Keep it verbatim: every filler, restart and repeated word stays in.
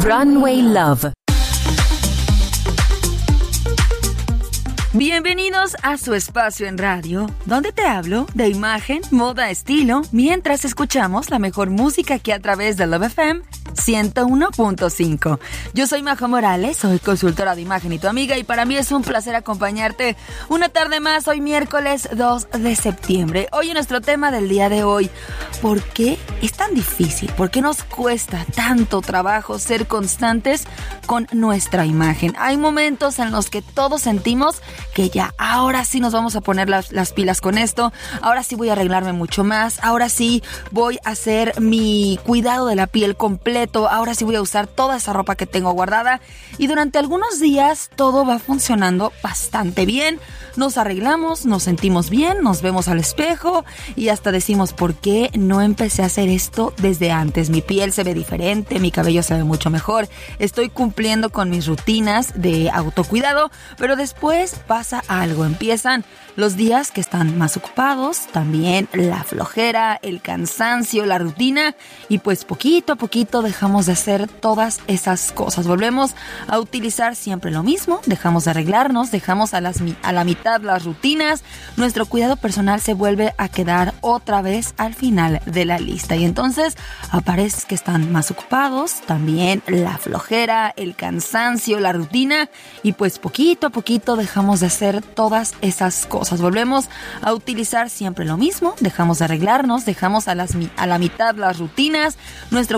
Runway Love. Bienvenidos a su espacio en radio, donde te hablo de imagen, moda, estilo, mientras escuchamos la mejor música que a través de Love F M ciento uno punto cinco. Yo soy Majo Morales, soy consultora de imagen y tu amiga, y para mí es un placer acompañarte una tarde más, hoy miércoles dos de septiembre. Hoy nuestro tema del día de hoy: ¿por qué es tan difícil? ¿Por qué nos cuesta tanto trabajo ser constantes con nuestra imagen? Hay momentos en los que todos sentimos que ya, ahora sí nos vamos a poner las, las pilas con esto, ahora sí voy a arreglarme mucho más, ahora sí voy a hacer mi cuidado de la piel completo, ahora sí voy a usar toda esa ropa que tengo guardada, y durante algunos días todo va funcionando bastante bien, nos arreglamos, nos sentimos bien, nos vemos al espejo y hasta decimos: ¿por qué no empecé a hacer esto desde antes? Mi piel se ve diferente, mi cabello se ve mucho mejor, estoy cumpliendo con mis rutinas de autocuidado, pero después pasa algo, empiezan los días que están más ocupados, también la flojera, el cansancio, la rutina, y pues poquito a poquito dejamos de hacer todas esas cosas, volvemos a utilizar siempre lo mismo, dejamos de arreglarnos, dejamos a, las, a la mitad las rutinas, nuestro cuidado personal se vuelve a quedar otra vez al final de la lista, y entonces aparece que están más ocupados, también la flojera, el cansancio, la rutina, y pues poquito a poquito dejamos de hacer todas esas cosas. Volvemos a utilizar siempre lo mismo, dejamos de arreglarnos, dejamos a, las, a la mitad las rutinas, nuestro